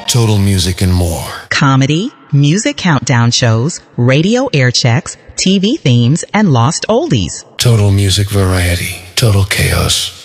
Total Music and more. Comedy, music countdown shows, radio air checks, TV themes, and lost oldies. Total Music Variety. Total Chaos.